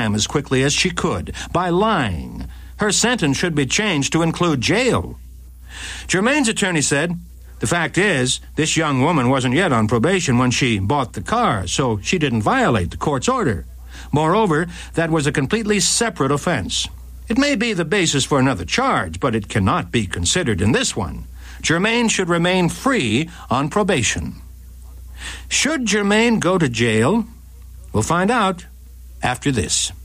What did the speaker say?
as quickly as she could by lying. Her sentence should be changed to include jail. Germain's attorney said, the fact is, this young woman wasn't yet on probation when she bought the car, so she didn't violate the court's order. Moreover, that was a completely separate offense. It may be the basis for another charge, but it cannot be considered in this one. Germain should remain free on probation. Should Germain go to jail? We'll find out after this.